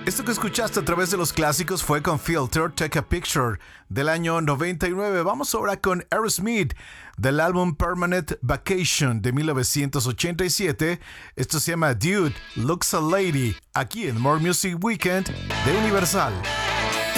Esto que escuchaste a través de los clásicos fue con Filter, Take a Picture, del año 99. Vamos ahora con Aerosmith, del álbum Permanent Vacation de 1987. Esto se llama Dude Looks a Lady, aquí en More Music Weekend de Universal.